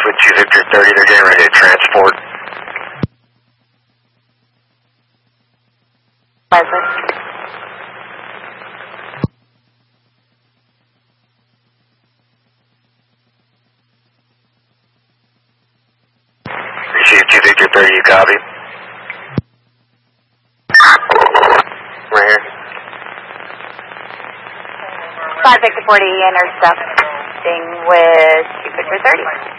with 2 Victor 30, they're getting ready to transport. Pleasant. Receive 2 Victor 30, you copy? Right here. 5 Victor 40, intercepting with 2 Victor 30.